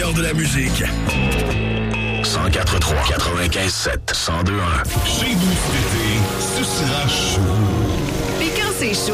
meilleur de la musique. 104.3, 95.7, 102.1. Chez vous cet été, ce sera chaud. Puis quand c'est chaud,